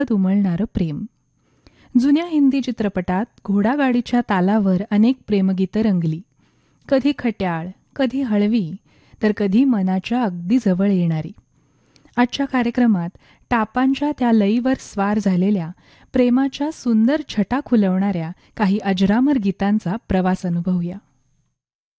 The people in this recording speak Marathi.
उमलणारं प्रेम. जुन्या हिंदी चित्रपटात घोडागाडीच्या तालावर अनेक प्रेमगीतं रंगली. कधी खट्याळ, कधी हळवी, तर कधी मनाच्या अगदी जवळ येणारी. आजच्या कार्यक्रमात टापांच्या त्या लईवर स्वार झालेल्या प्रेमाच्या सुंदर छटा खुलवणाऱ्या काही अजरामर गीतांचा प्रवास अनुभवूया.